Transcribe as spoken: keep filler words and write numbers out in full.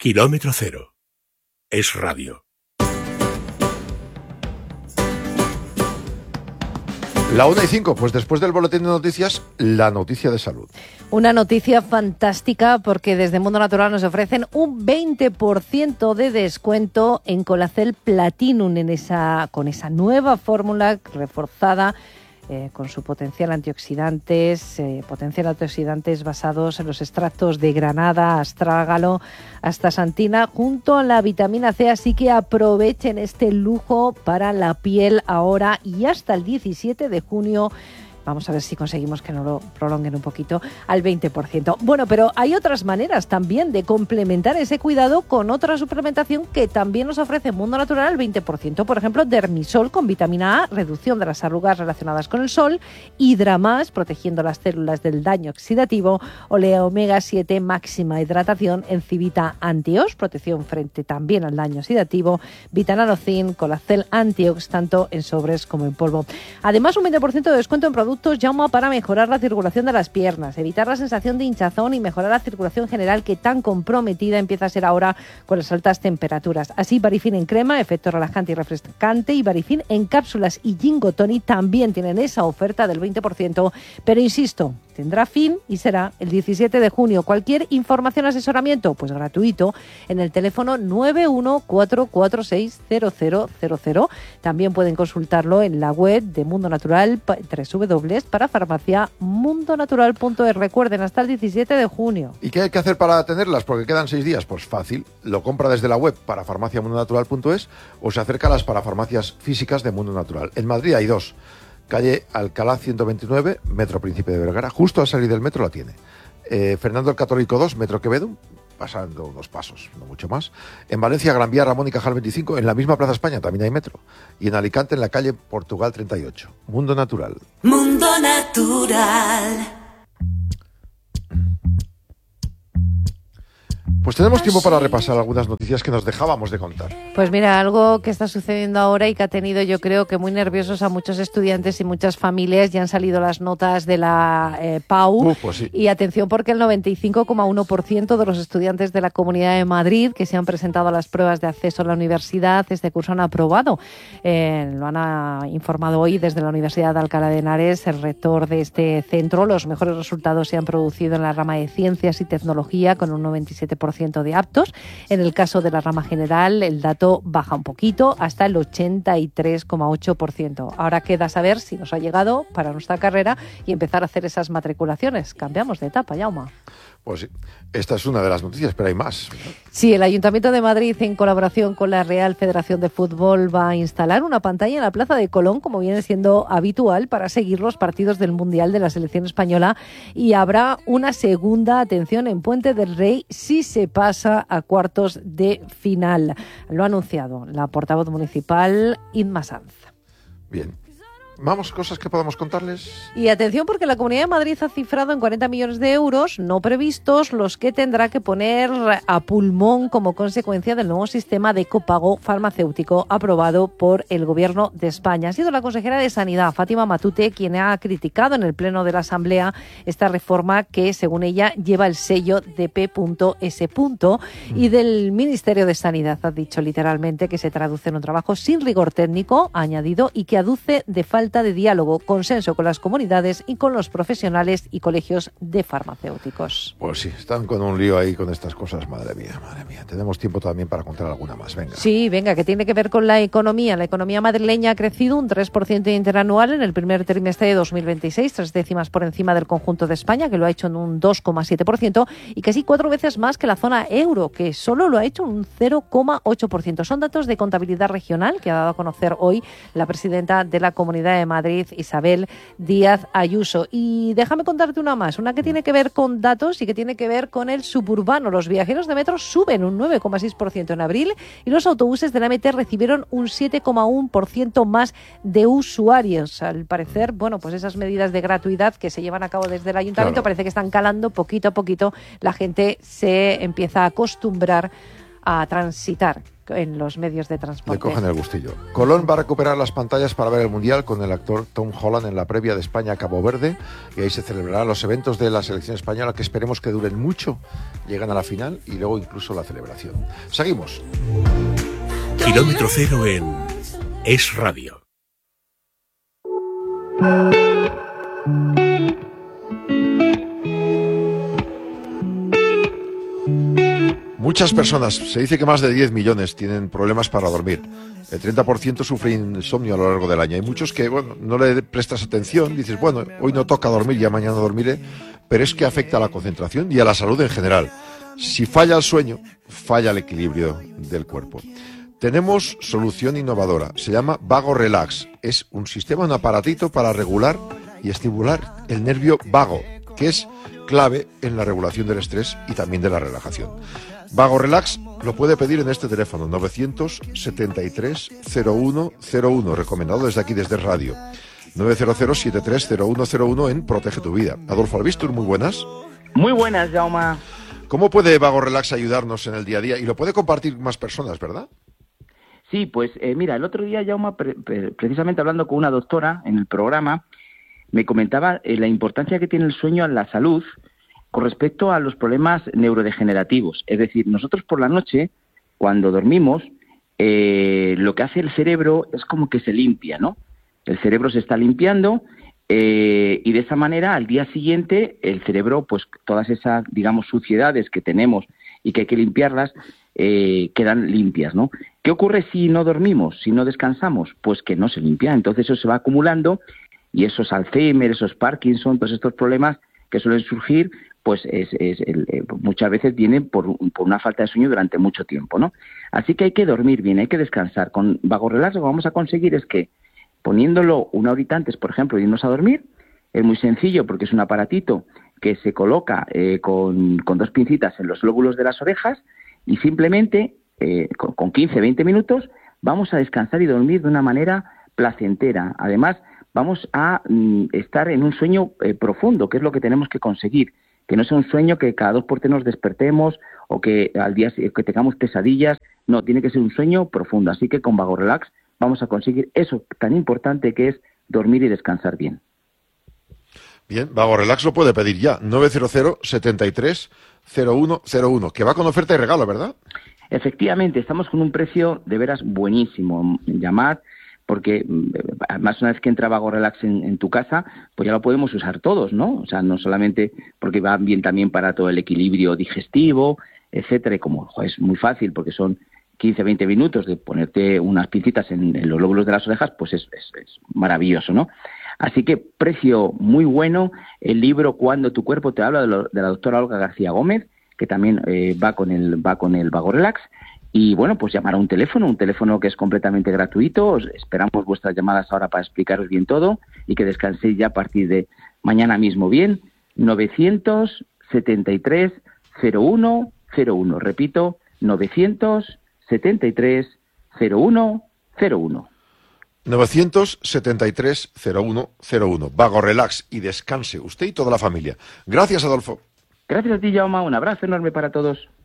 Kilómetro Cero. Es radio. La una y cinco, pues después del boletín de noticias, la noticia de salud. Una noticia fantástica porque desde Mundo Natural nos ofrecen un veinte por ciento de descuento en Colacel Platinum en esa, con esa nueva fórmula reforzada eh, con su potencial antioxidantes, eh, potencial antioxidantes basados en los extractos de granada, astrágalo, astaxantina, junto a la vitamina C. Así que aprovechen este lujo para la piel ahora y hasta el diecisiete de junio. Vamos a ver si conseguimos que nos lo prolonguen un poquito al veinte por ciento. Bueno, pero hay otras maneras también de complementar ese cuidado con otra suplementación que también nos ofrece Mundo Natural al veinte por ciento. Por ejemplo, Dermisol con vitamina A, reducción de las arrugas relacionadas con el sol, Hidramás, protegiendo las células del daño oxidativo, Olea Omega siete, máxima hidratación, Encivita Antios, protección frente también al daño oxidativo, Vitanalocin, Colacel Antiox, tanto en sobres como en polvo. Además, un veinte por ciento de descuento en productos Jauma para mejorar la circulación de las piernas, evitar la sensación de hinchazón y mejorar la circulación general que tan comprometida empieza a ser ahora con las altas temperaturas. Así, Barifin en crema, efecto relajante y refrescante, y Barifin en cápsulas y Ginkgo Tonic también tienen esa oferta del veinte por ciento, pero insisto, tendrá fin y será el diecisiete de junio. Cualquier información o asesoramiento, pues gratuito, en el teléfono nueve uno cuatro cuatro seis cero cero cero cero. También pueden consultarlo en la web de Mundo Natural, w para farmacia mundo natural punto es. Recuerden, hasta el diecisiete de junio. ¿Y qué hay que hacer para tenerlas? Porque quedan seis días. Pues fácil, lo compra desde la web para farmacia mundo natural punto es o se acerca a las parafarmacias físicas de Mundo Natural. En Madrid hay dos. Calle Alcalá ciento veintinueve, Metro Príncipe de Vergara, justo al salir del metro la tiene. Eh, Fernando el Católico dos, Metro Quevedo, pasando unos pasos, no mucho más. En Valencia, Gran Vía, Ramón y Cajal veinticinco, en la misma Plaza España también hay metro. Y en Alicante, en la calle Portugal treinta y ocho. Mundo Natural. Mundo Natural. Pues tenemos tiempo para repasar algunas noticias que nos dejábamos de contar. Pues mira, algo que está sucediendo ahora y que ha tenido, yo creo que muy nerviosos a muchos estudiantes y muchas familias. Ya han salido las notas de la eh, P A U. Uh, pues sí. Y atención, porque el noventa y cinco coma uno por ciento de los estudiantes de la Comunidad de Madrid que se han presentado a las pruebas de acceso a la universidad este curso han aprobado. Eh, lo han ah, informado hoy desde la Universidad de Alcalá de Henares, el rector de este centro. Los mejores resultados se han producido en la rama de Ciencias y Tecnología, con un noventa y siete por ciento de aptos. En el caso de la rama general, el dato baja un poquito hasta el ochenta y tres coma ocho por ciento. Ahora queda saber si nos ha llegado para nuestra carrera y empezar a hacer esas matriculaciones. Cambiamos de etapa, Jaume. Pues sí, esta es una de las noticias, pero hay más. Sí, el Ayuntamiento de Madrid, en colaboración con la Real Federación de Fútbol, va a instalar una pantalla en la Plaza de Colón, como viene siendo habitual, para seguir los partidos del Mundial de la Selección Española, y habrá una segunda, atención, en Puente del Rey si se pasa a cuartos de final. Lo ha anunciado la portavoz municipal, Inma Sanz. Bien. Vamos, cosas que podamos contarles. Y atención, porque la Comunidad de Madrid ha cifrado en cuarenta millones de euros no previstos los que tendrá que poner a pulmón como consecuencia del nuevo sistema de copago farmacéutico aprobado por el Gobierno de España. Ha sido la consejera de Sanidad, Fátima Matute, quien ha criticado en el Pleno de la Asamblea esta reforma que, según ella, lleva el sello de P S. Y del Ministerio de Sanidad ha dicho literalmente que se traduce en un trabajo sin rigor técnico, ha añadido, y que aduce de falta de diálogo, consenso con las comunidades y con los profesionales y colegios de farmacéuticos. Pues sí, están con un lío ahí con estas cosas, madre mía, madre mía. Tenemos tiempo también para contar alguna más, venga. Sí, venga, que tiene que ver con la economía. La economía madrileña ha crecido un tres por ciento interanual en el primer trimestre de dos mil veintiséis, tres décimas por encima del conjunto de España, que lo ha hecho en un dos coma siete por ciento, y casi cuatro veces más que la zona euro, que solo lo ha hecho un cero coma ocho por ciento. Son datos de contabilidad regional que ha dado a conocer hoy la presidenta de la Comunidad de Madrid, Isabel Díaz Ayuso. Y déjame contarte una más, una que tiene que ver con datos y que tiene que ver con el suburbano. Los viajeros de metro suben un nueve coma seis por ciento en abril y los autobuses de la M T recibieron un siete coma uno por ciento más de usuarios. Al parecer, bueno, pues esas medidas de gratuidad que se llevan a cabo desde el ayuntamiento, claro, parece que están calando poquito a poquito. La gente se empieza a acostumbrar a transitar en los medios de transporte. Le cogen el gustillo. Colón va a recuperar las pantallas para ver el Mundial con el actor Tom Holland en la previa de España-Cabo Verde, y ahí se celebrarán los eventos de la selección española, que esperemos que duren mucho, llegan a la final y luego incluso la celebración. Seguimos. Kilómetro cero en Es Radio. Muchas personas, se dice que más de diez millones, tienen problemas para dormir. El treinta por ciento sufre insomnio a lo largo del año. Hay muchos que, bueno, no le prestas atención, dices, bueno, hoy no toca dormir, ya mañana dormiré, pero es que afecta a la concentración y a la salud en general. Si falla el sueño, falla el equilibrio del cuerpo. Tenemos solución innovadora, se llama Vago Relax. Es un sistema, un aparatito para regular y estimular el nervio vago, que es clave en la regulación del estrés y también de la relajación. Vago Relax lo puede pedir en este teléfono, novecientos setenta y tres cero uno cero uno, recomendado desde aquí, desde Radio. nueve cero cero siete tres cero uno cero uno en Protege tu Vida. Adolfo Albistur, muy buenas. Muy buenas, Jaume. ¿Cómo puede Vago Relax ayudarnos en el día a día? Y lo puede compartir más personas, ¿verdad? Sí, pues eh, mira, el otro día, Jaume, pre- pre- precisamente hablando con una doctora en el programa, me comentaba eh, la importancia que tiene el sueño en la salud con respecto a los problemas neurodegenerativos. Es decir, nosotros por la noche, cuando dormimos, eh, lo que hace el cerebro es como que se limpia, ¿no? El cerebro se está limpiando eh, y de esa manera, al día siguiente, el cerebro, pues todas esas, digamos, suciedades que tenemos y que hay que limpiarlas, eh, quedan limpias, ¿no? ¿Qué ocurre si no dormimos, si no descansamos? Pues que no se limpia. Entonces eso se va acumulando y esos Alzheimer, esos Parkinson, todos estos problemas que suelen surgir, pues es, es el, eh, muchas veces vienen por, por una falta de sueño durante mucho tiempo, ¿no? Así que hay que dormir bien, hay que descansar. Con Vago Relax lo que vamos a conseguir es que, poniéndolo una horita antes, por ejemplo, de irnos a dormir, es muy sencillo porque es un aparatito que se coloca eh, con, con dos pincitas en los lóbulos de las orejas y simplemente eh, con, con quince a veinte minutos vamos a descansar y dormir de una manera placentera. Además, vamos a mm, estar en un sueño eh, profundo, que es lo que tenemos que conseguir. Que no sea un sueño que cada dos por tres nos despertemos o que al día que tengamos pesadillas. No, tiene que ser un sueño profundo. Así que con Vago Relax vamos a conseguir eso tan importante que es dormir y descansar bien. Bien, Vago Relax lo puede pedir ya, nueve cero cero setenta y tres cero uno cero uno, que va con oferta y regalo, ¿verdad? Efectivamente, estamos con un precio de veras buenísimo. Llamad, porque además una vez que entra Vago Relax en, en tu casa, pues ya lo podemos usar todos, ¿no? O sea, no solamente porque va bien también para todo el equilibrio digestivo, etcétera, y como jo, es muy fácil porque son quince a veinte minutos de ponerte unas pincitas en, en los lóbulos de las orejas, pues es, es, es maravilloso, ¿no? Así que precio muy bueno. El libro Cuando tu cuerpo te habla, de, lo, de la doctora Olga García Gómez, que también eh, va con el va con el Vago Relax. Y bueno, pues llamar a un teléfono, un teléfono que es completamente gratuito. Os esperamos vuestras llamadas ahora para explicaros bien todo y que descanséis ya a partir de mañana mismo. Bien, novecientos setenta y tres cero uno cero uno. Repito, novecientos setenta y tres cero uno cero uno. novecientos setenta y tres cero uno cero uno. Vago Relax, y descanse usted y toda la familia. Gracias, Adolfo. Gracias a ti, Jaume. Un abrazo enorme para todos.